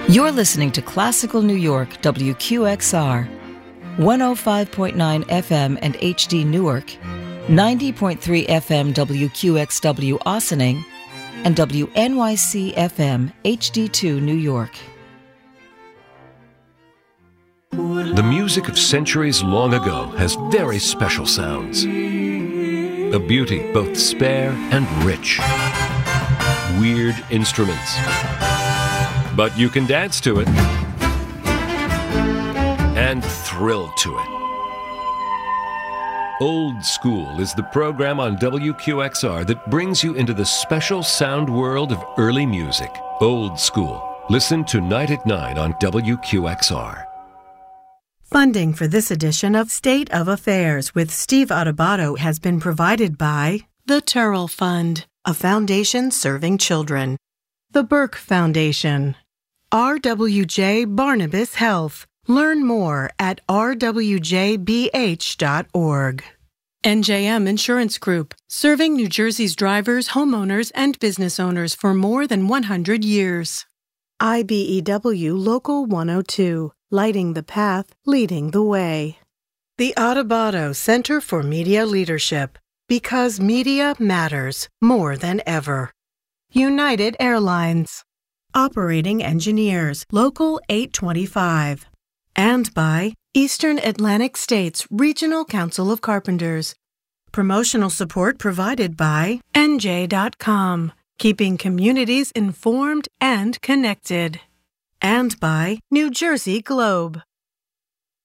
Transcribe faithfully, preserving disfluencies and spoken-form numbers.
You're listening to Classical New York, W Q X R, one oh five point nine F M and H D Newark, ninety point three F M W Q X W Ossining, and W N Y C F M H D two New York. The music of centuries long ago has very special sounds. A beauty both spare and rich. Weird instruments. But you can dance to it and thrill to it. Old School is the program on W Q X R that brings you into the special sound world of early music. Old School. Listen tonight at nine on W Q X R. Funding for this edition of State of Affairs with Steve Adubato has been provided by the Turrell Fund, a foundation serving children, the Burke Foundation, R W J Barnabas Health. Learn more at r w j b h dot org. N J M Insurance Group, serving New Jersey's drivers, homeowners, and business owners for more than one hundred years. I B E W Local one oh two, lighting the path, leading the way. The Adubato Center for Media Leadership, because media matters more than ever. United Airlines. Operating Engineers, Local eight twenty-five. And by Eastern Atlantic States Regional Council of Carpenters. Promotional support provided by N J dot com, keeping communities informed and connected. And by New Jersey Globe,